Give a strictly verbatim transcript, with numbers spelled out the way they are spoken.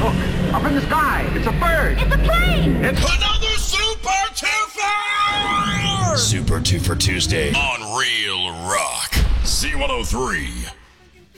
Look, up in the sky. It's a bird. It's a plane. It's another Super Twofer! Super Twofer Tuesday on Real Rock. C one oh three.